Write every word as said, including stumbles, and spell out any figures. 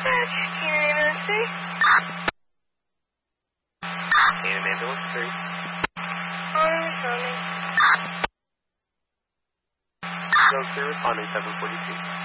dispatch. Can you name it three? And ambulance three. On responding. Zone three responding seven forty-two.